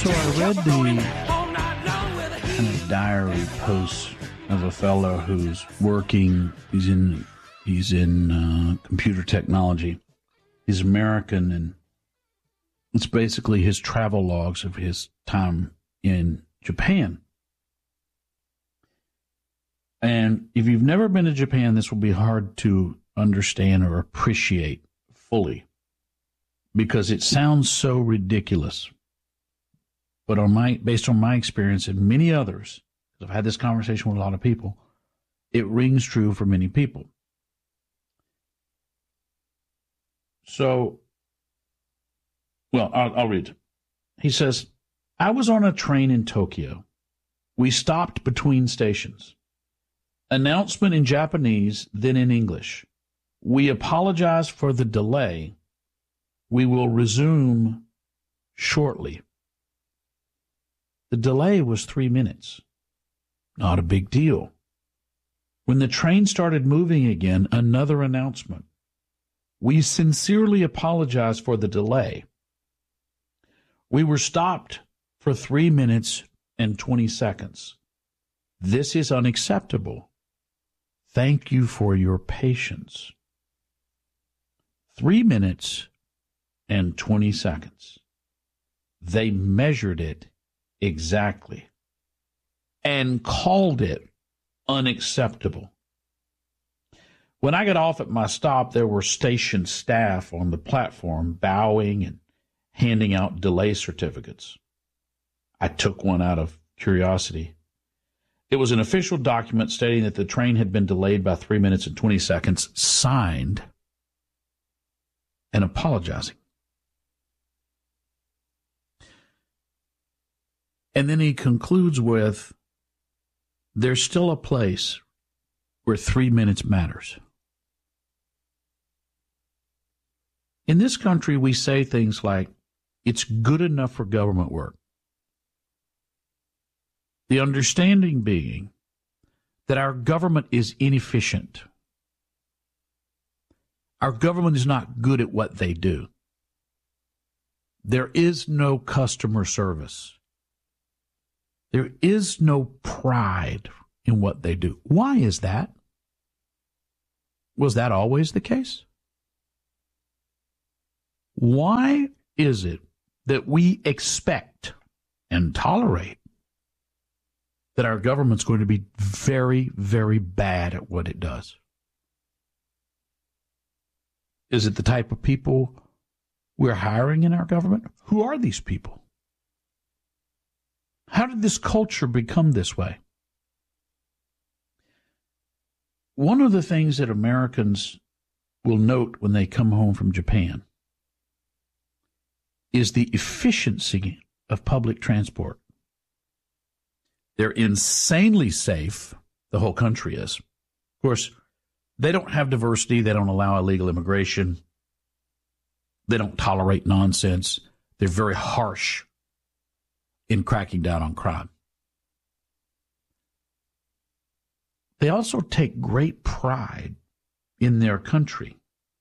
So I read the kind of diary post of a fellow who's working. He's in computer technology. He's American, and it's basically his travel logs of his time in Japan. And if you've never been to Japan, this will be hard to understand or appreciate fully because it sounds so ridiculous. But based on my experience and many others, because I've had this conversation with a lot of people, it rings true for many people. So, well, I'll read. He says, I was on a train in Tokyo. We stopped between stations. Announcement in Japanese, then in English. We apologize for the delay. We will resume shortly. The delay was 3 minutes. Not a big deal. When the train started moving again, another announcement. We sincerely apologize for the delay. We were stopped for 3 minutes and 20 seconds. This is unacceptable. Thank you for your patience. 3 minutes and 20 seconds. They measured it exactly and called it unacceptable. When I got off at my stop, there were station staff on the platform bowing and handing out delay certificates. I took one out of curiosity. It was an official document stating that the train had been delayed by 3 minutes and 20 seconds, signed and apologizing. And then he concludes with, there's still a place where 3 minutes matters. In this country, we say things like, it's good enough for government work. The understanding being that our government is inefficient. Our government is not good at what they do. There is no customer service. There is no pride in what they do. Why is that? Was that always the case? Why is it that we expect and tolerate that our government's going to be very, very bad at what it does? Is it the type of people we're hiring in our government? Who are these people? How did this culture become this way? One of the things that Americans will note when they come home from Japan is the efficiency of public transport. They're insanely safe. The whole country is. Of course, they don't have diversity. They don't allow illegal immigration. They don't tolerate nonsense. They're very harsh in cracking down on crime. They also take great pride in their country.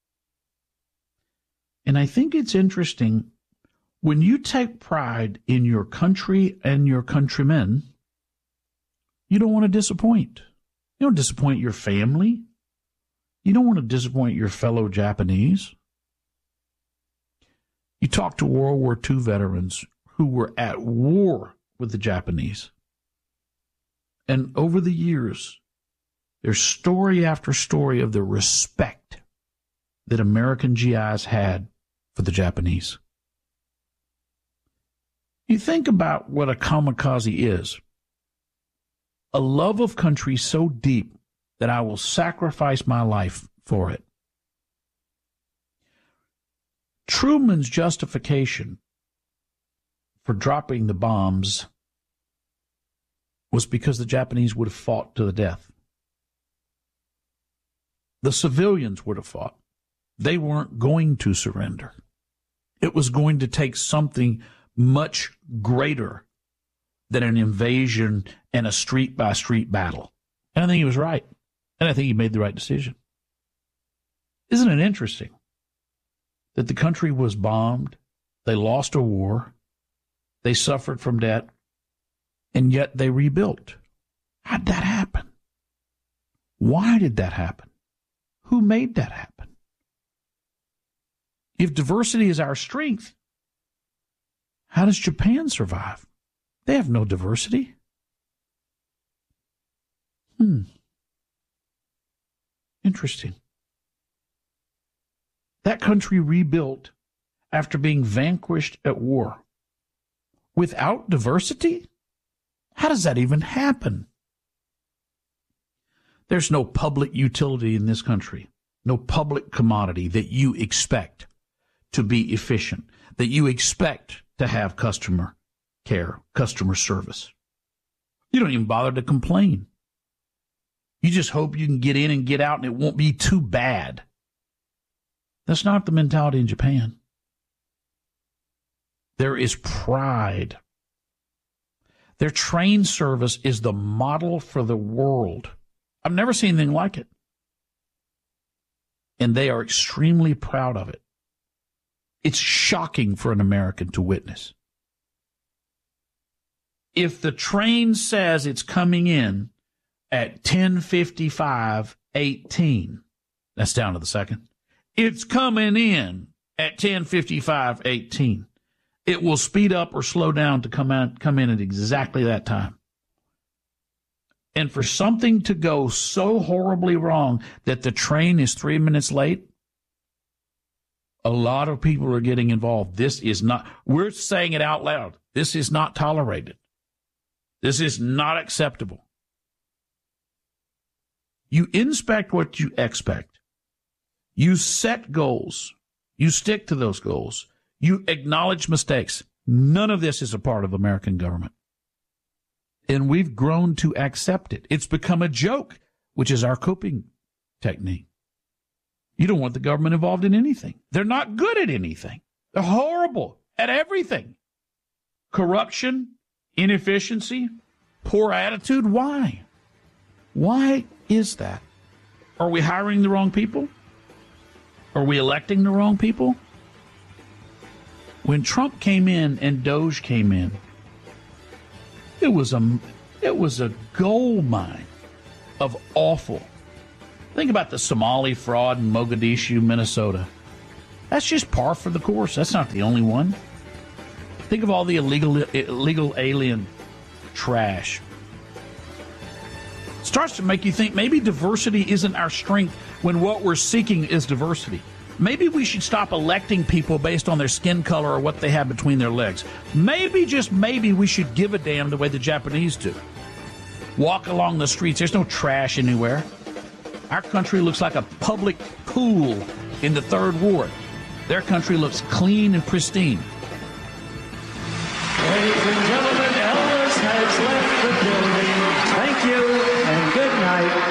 And I think it's interesting, when you take pride in your country and your countrymen, you don't want to disappoint. You don't disappoint your family. You don't want to disappoint your fellow Japanese. You talk to World War II veterans who were at war with the Japanese. And over the years, there's story after story of the respect that American GIs had for the Japanese. You think about what a kamikaze is. A love of country so deep that I will sacrifice my life for it. Truman's justification for dropping the bombs was because the Japanese would have fought to the death. The civilians would have fought. They weren't going to surrender. It was going to take something much greater than an invasion and a street-by-street battle. And I think he was right. And I think he made the right decision. Isn't it interesting that the country was bombed, they lost a war, They suffered from debt, and yet they rebuilt. How did that happen? Why did that happen? Who made that happen? If diversity is our strength, how does Japan survive? They have no diversity. Interesting. That country rebuilt after being vanquished at war. Without diversity? How does that even happen? There's no public utility in this country, no public commodity that you expect to be efficient, that you expect to have customer care, customer service. You don't even bother to complain. You just hope you can get in and get out and it won't be too bad. That's not the mentality in Japan. There is pride. Their train service is the model for the world. I've never seen anything like it. And they are extremely proud of it. It's shocking for an American to witness. If the train says it's coming in at 10:55:18, that's down to the second. It's coming in at 10:55:18. It will speed up or slow down to come in at exactly that time. And for something to go so horribly wrong that the train is 3 minutes late, a lot of people are getting involved. This is not, we're saying it out loud. This is not tolerated. This is not acceptable. You inspect what you expect. You set goals. You stick to those goals. You acknowledge mistakes. None of this is a part of the American government. And we've grown to accept it. It's become a joke, which is our coping technique. You don't want the government involved in anything. They're not good at anything. They're horrible at everything. Corruption, inefficiency, poor attitude. Why? Why is that? Are we hiring the wrong people? Are we electing the wrong people? When Trump came in and Doge came in, it was a gold mine of awful. Think about the Somali fraud in Mogadishu, Minnesota. That's just par for the course. That's not the only one. Think of all the illegal alien trash. It starts to make you think maybe diversity isn't our strength when what we're seeking is diversity. Maybe we should stop electing people based on their skin color or what they have between their legs. Maybe, just maybe, we should give a damn the way the Japanese do. Walk along the streets. There's no trash anywhere. Our country looks like a public pool in the Third Ward. Their country looks clean and pristine. Ladies and gentlemen, Elvis has left the building. Thank you and good night.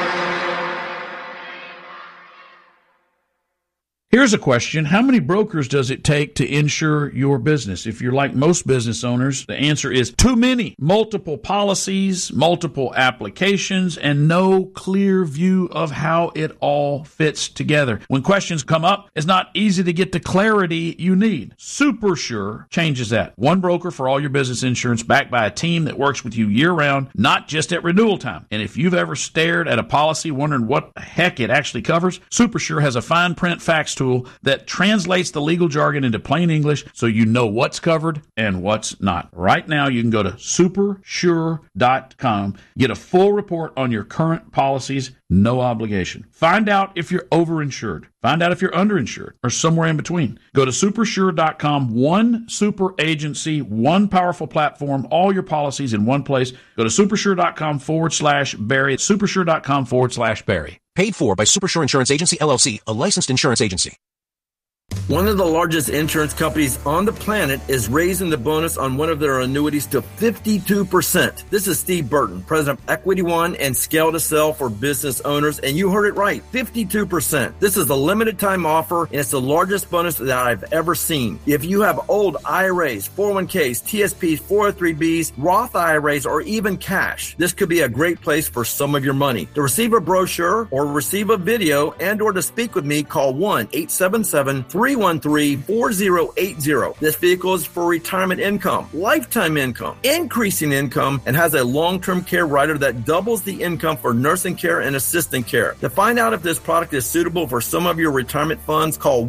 Here's a question. How many brokers does it take to insure your business? If you're like most business owners, the answer is too many. Multiple policies, multiple applications, and no clear view of how it all fits together. When questions come up, it's not easy to get the clarity you need. SuperSure changes that. One broker for all your business insurance, backed by a team that works with you year-round, not just at renewal time. And if you've ever stared at a policy wondering what the heck it actually covers, SuperSure has a fine print facts tool that translates the legal jargon into plain English so you know what's covered and what's not. Right now, you can go to supersure.com, get a full report on your current policies, no obligation. Find out if you're overinsured. Find out if you're underinsured or somewhere in between. Go to supersure.com, one super agency, one powerful platform, all your policies in one place. Go to supersure.com/Barry, supersure.com/Barry. Paid for by Supersure Insurance Agency, LLC, a licensed insurance agency. One of the largest insurance companies on the planet is raising the bonus on one of their annuities to 52%. This is Steve Burton, president of Equity One and Scale to Sell for business owners, and you heard it right, 52%. This is a limited time offer, and it's the largest bonus that I've ever seen. If you have old IRAs, 401ks, TSPs, 403bs, Roth IRAs, or even cash, this could be a great place for some of your money. To receive a brochure or receive a video and or to speak with me, call 1-877 877-313-4080. This vehicle is for retirement income, lifetime income, increasing income, and has a long-term care rider that doubles the income for nursing care and assistant care. To find out if this product is suitable for some of your retirement funds, call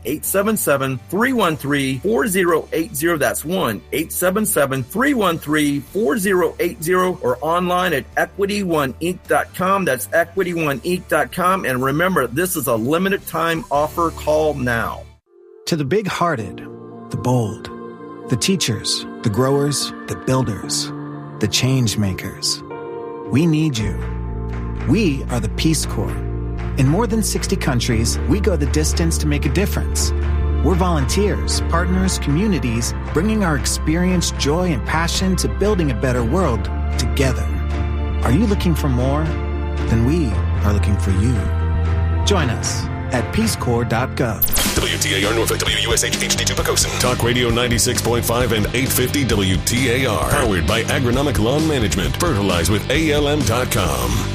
1-877-313-4080. That's 1-877-313-4080 or online at EquityOneInc.com. That's EquityOneInc.com. And remember, this is a limited time offer. Call now. To the big-hearted, the bold, the teachers, the growers, the builders, the change makers, we need you. We are the Peace Corps. In more than 60 countries, we go the distance to make a difference. We're volunteers, partners, communities, bringing our experience, joy, and passion to building a better world together. Are you looking for more? Then we are looking for you. Join us at peacecorps.gov. WTAR Norfolk, WUSH HD2 Pocosin. Talk Radio 96.5 and 850 WTAR. Powered by Agronomic Lawn Management. Fertilize with ALM.com.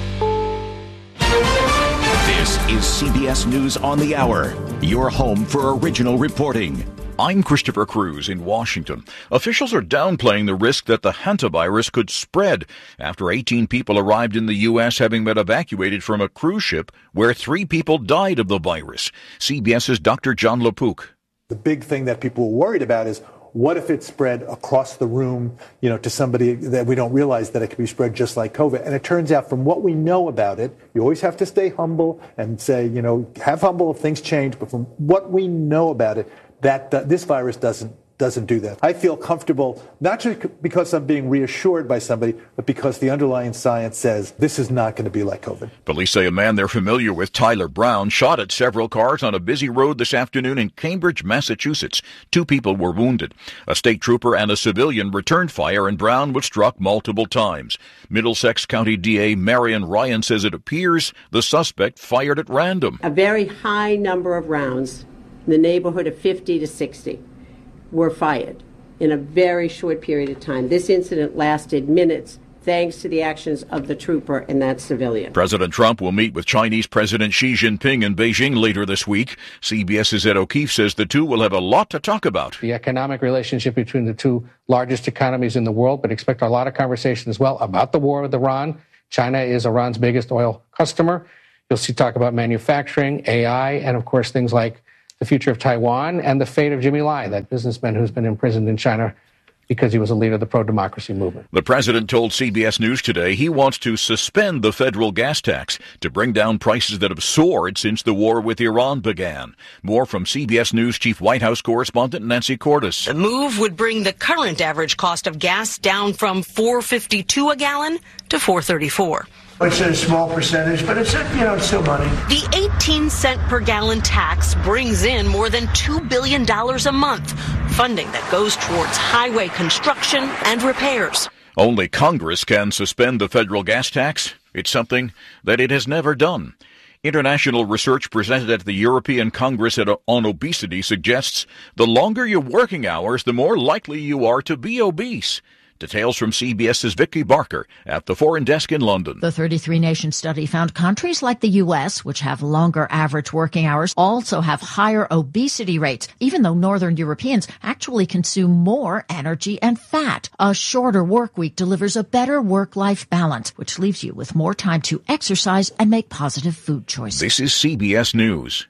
This is CBS News on the Hour, your home for original reporting. I'm Christopher Cruz in Washington. Officials are downplaying the risk that the hantavirus could spread after 18 people arrived in the U.S. having been evacuated from a cruise ship where 3 people died of the virus. CBS's Dr. John LaPook. The big thing that people were worried about is, what if it spread across the room, to somebody that we don't realize that it could be spread just like COVID? And it turns out from what we know about it, you always have to stay humble and say, have humble if things change. But from what we know about it, that this virus doesn't do that. I feel comfortable, not just because I'm being reassured by somebody, but because the underlying science says this is not going to be like COVID. Police say a man they're familiar with, Tyler Brown, shot at several cars on a busy road this afternoon in Cambridge, Massachusetts. 2 people were wounded. A state trooper and a civilian returned fire, and Brown was struck multiple times. Middlesex County DA Marion Ryan says it appears the suspect fired at random. A very high number of rounds, in the neighborhood of 50 to 60. Were fired in a very short period of time. This incident lasted minutes thanks to the actions of the trooper and that civilian. President Trump will meet with Chinese President Xi Jinping in Beijing later this week. CBS's Ed O'Keefe says the two will have a lot to talk about. The economic relationship between the 2 largest economies in the world, but expect a lot of conversation as well about the war with Iran. China is Iran's biggest oil customer. You'll see talk about manufacturing, AI, and of course things like the future of Taiwan and the fate of Jimmy Lai, that businessman who's been imprisoned in China because he was a leader of the pro-democracy movement. The president told CBS News today he wants to suspend the federal gas tax to bring down prices that have soared since the war with Iran began. More from CBS News Chief White House correspondent Nancy Cordes. The move would bring the current average cost of gas down from $4.52 a gallon to $4.34. It's a small percentage, but it's still money. The 18-cent per gallon tax brings in more than $2 billion a month, funding that goes towards highway construction and repairs. Only Congress can suspend the federal gas tax. It's something that it has never done. International research presented at the European Congress on Obesity suggests the longer your working hours, the more likely you are to be obese. Details from CBS's Vicky Barker at the Foreign Desk in London. The 33-nation study found countries like the U.S., which have longer average working hours, also have higher obesity rates, even though Northern Europeans actually consume more energy and fat. A shorter work week delivers a better work-life balance, which leaves you with more time to exercise and make positive food choices. This is CBS News.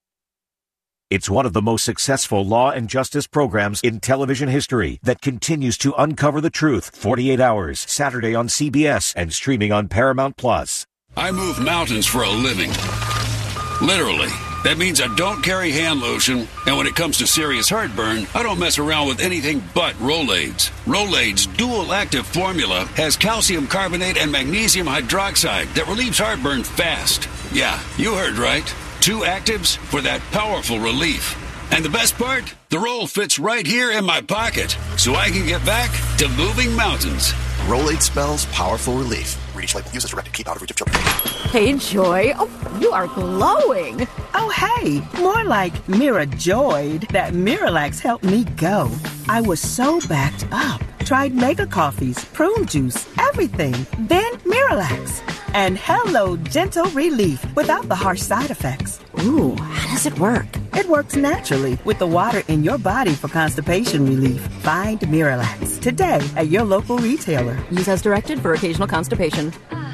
It's one of the most successful law and justice programs in television history that continues to uncover the truth. 48 Hours, Saturday on CBS and streaming on Paramount+. I move mountains for a living. Literally. That means I don't carry hand lotion, and when it comes to serious heartburn, I don't mess around with anything but Rolaids. Rolaids' dual-active formula has calcium carbonate and magnesium hydroxide that relieves heartburn fast. Yeah, you heard right. 2 actives for that powerful relief. And the best part? The roll fits right here in my pocket, so I can get back to moving mountains. Rolade spells powerful relief. Reach label. Use as directed. Keep out of reach of children. Hey, Joy. Oh, you are glowing. Oh, hey. More like Mira-joyed. That Miralax helped me go. I was so backed up. Tried mega coffees, prune juice, everything. Then Miralax. And hello, gentle relief without the harsh side effects. Ooh, how does it work? It works naturally with the water in your body for constipation relief. Find Miralax today at your local retailer. Use as directed for occasional constipation.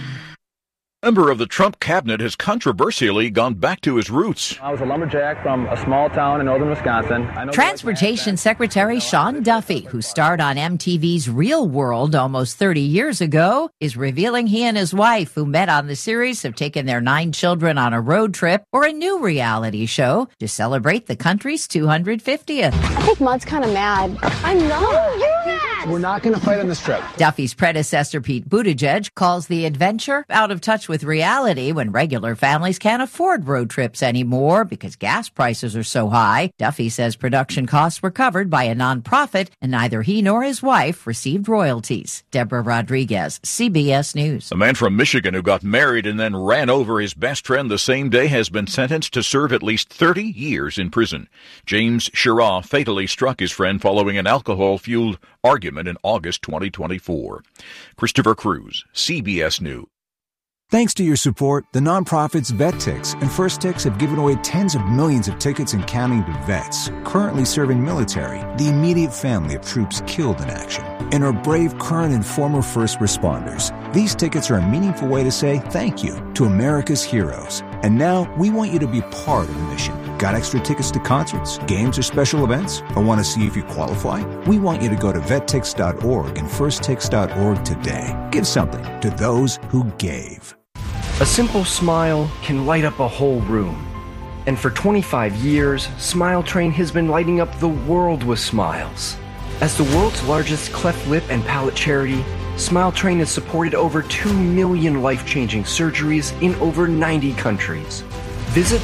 A member of the Trump cabinet has controversially gone back to his roots. I was a lumberjack from a small town in northern Wisconsin. Transportation Secretary Sean Duffy, who starred on MTV's Real World almost 30 years ago, is revealing he and his wife, who met on the series, have taken their 9 children on a road trip or a new reality show to celebrate the country's 250th. I think Mud's kind of mad. I'm not. You're mad. We're not going to fight on this trip. Duffy's predecessor, Pete Buttigieg, calls the adventure out of touch with reality when regular families can't afford road trips anymore because gas prices are so high. Duffy says production costs were covered by a nonprofit and neither he nor his wife received royalties. Deborah Rodriguez, CBS News. A man from Michigan who got married and then ran over his best friend the same day has been sentenced to serve at least 30 years in prison. James Shirah fatally struck his friend following an alcohol-fueled argument in August 2024. Christopher Cruz, CBS News. Thanks to your support, the nonprofits VetTix and First Tix have given away tens of millions of tickets and counting to vets currently serving military, the immediate family of troops killed in action, and our brave current and former first responders. These tickets are a meaningful way to say thank you to America's heroes. And now we want you to be part of the mission. Got extra tickets to concerts, games, or special events? Or want to see if you qualify? We want you to go to vettix.org and firsttix.org today. Give something to those who gave. A simple smile can light up a whole room. And for 25 years, Smile Train has been lighting up the world with smiles. As the world's largest cleft lip and palate charity, Smile Train has supported over 2 million life-changing surgeries in over 90 countries. Visit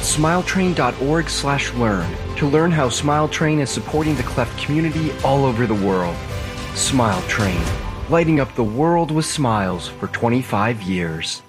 smiletrain.org/learn to learn how Smile Train is supporting the cleft community all over the world. Smile Train, lighting up the world with smiles for 25 years.